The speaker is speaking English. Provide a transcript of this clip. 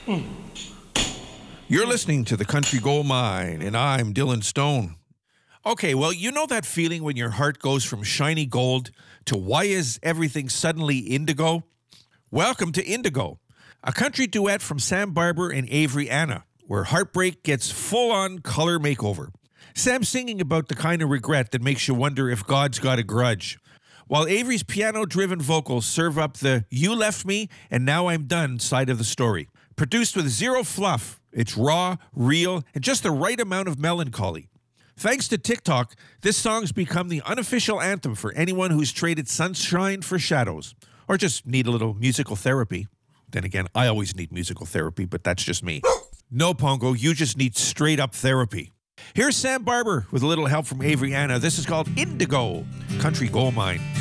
You're listening to the Country Gold Mine, and I'm Dylan Stone. Okay, well, you know that feeling when your heart goes from shiny gold to why is everything suddenly indigo? Welcome to Indigo, a country duet from Sam Barber and Avery Anna, where heartbreak gets full-on color makeover. Sam's singing about the kind of regret that makes you wonder if God's got a grudge, while Avery's piano-driven vocals serve up the "you left me and now I'm done" side of the story. Produced with zero fluff, it's raw, real, and just the right amount of melancholy. Thanks to TikTok, this song's become the unofficial anthem for anyone who's traded sunshine for shadows, or just need a little musical therapy. Then again, I always need musical therapy, but that's just me. No, Pongo, you just need straight-up therapy. Here's Sam Barber with a little help from Avery Anna. This is called Indigo, Country Gold Mine.